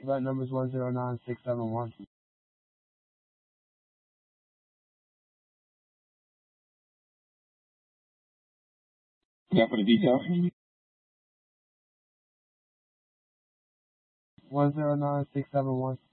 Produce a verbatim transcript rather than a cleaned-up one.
Event number is one zero nine six seven one. Yeah, for the details. one zero nine six seven one.